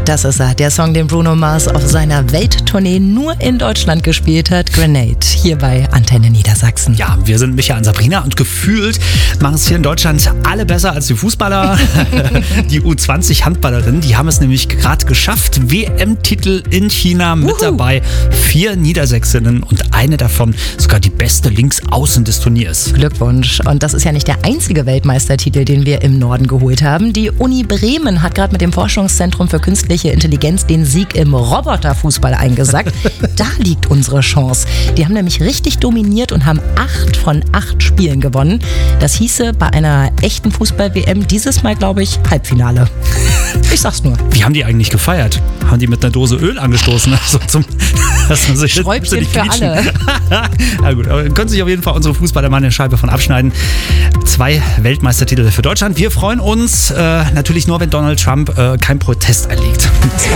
Das ist er, der Song, den Bruno Mars auf seiner Welttournee nur in Deutschland gespielt hat. Grenade, hier bei Antenne Niedersachsen. Ja, wir sind Micha und Sabrina und gefühlt machen es hier in Deutschland alle besser als die Fußballer. Die U20-Handballerinnen, die haben es nämlich gerade geschafft. WM-Titel in China mit dabei. 4 Niedersächsinnen und eine davon sogar die beste Linksaußen des Turniers. Glückwunsch. Und das ist ja nicht der einzige Weltmeistertitel, den wir im Norden geholt haben. Die Uni Bremen hat gerade mit dem Forschungszentrum für künstliche Intelligenz den Sieg im Roboterfußball eingesackt. Da liegt unsere Chance. Die haben nämlich richtig dominiert und haben 8 von 8 Spielen gewonnen. Das hieße bei einer echten Fußball-WM dieses Mal, glaube ich, Halbfinale. Ich sag's nur. Wie haben die eigentlich gefeiert? Haben die mit einer Dose Öl angestoßen? Also dass man sich Schräubchen für alle. Na gut, aber können sich auf jeden Fall unsere Fußballer mal eine Scheibe von abschneiden. 2 Weltmeistertitel für Deutschland. Wir freuen uns natürlich nur, wenn Donald Trump keinen Protest erlegt.